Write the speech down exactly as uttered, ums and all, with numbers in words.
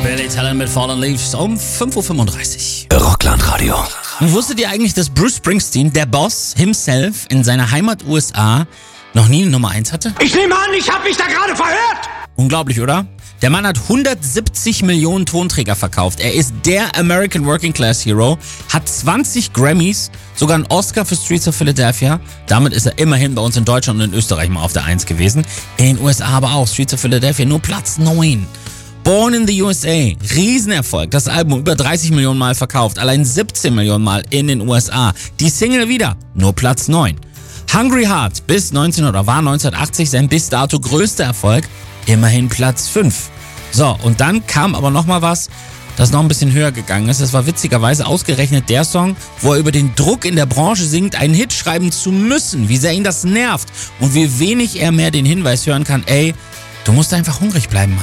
Billy Talent mit Fallen Leaves um fünf Uhr fünfunddreißig. Rockland-Radio. Und wusstet ihr eigentlich, dass Bruce Springsteen, der Boss himself, in seiner Heimat U S A noch nie eine Nummer eins hatte? Ich nehme an, ich habe mich da gerade verhört. Unglaublich, oder? Der Mann hat hundertsiebzig Millionen Tonträger verkauft. Er ist der American Working Class Hero, hat zwanzig Grammys, sogar einen Oscar für Streets of Philadelphia. Damit ist er immerhin bei uns in Deutschland und in Österreich mal auf der Eins gewesen. In den U S A aber auch. Streets of Philadelphia nur Platz neun. Born in the U S A, Riesenerfolg. Das Album über dreißig Millionen Mal verkauft, allein siebzehn Millionen Mal in den U S A. Die Single wieder, nur Platz neun. Hungry Heart bis neunzehn oder war neunzehnhundertachtzig sein bis dato größter Erfolg, immerhin Platz fünf. So, und dann kam aber noch mal was, das noch ein bisschen höher gegangen ist. Das war witzigerweise ausgerechnet der Song, wo er über den Druck in der Branche singt, einen Hit schreiben zu müssen, wie sehr ihn das nervt und wie wenig er mehr den Hinweis hören kann, ey, du musst einfach hungrig bleiben, Mann.